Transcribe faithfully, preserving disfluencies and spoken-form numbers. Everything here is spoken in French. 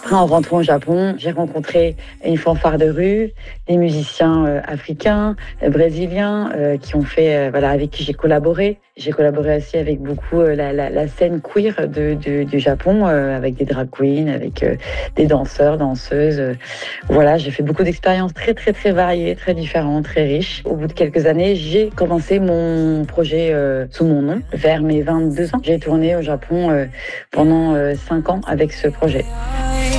Après, en rentrant au Japon, j'ai rencontré une fanfare de rue, des musiciens euh, africains, euh, brésiliens, euh, qui ont fait, euh, voilà, avec qui j'ai collaboré. J'ai collaboré aussi avec beaucoup euh, la, la, la scène queer de, de, du Japon, euh, avec des drag queens, avec euh, des danseurs, danseuses. euh. Voilà, j'ai fait beaucoup d'expériences très, très, très variées, très différentes, très riches. Au bout de quelques années, j'ai commencé mon projet euh, sous mon nom. Vers mes vingt-deux ans, j'ai tourné au Japon euh, pendant euh, cinq ans avec ce projet.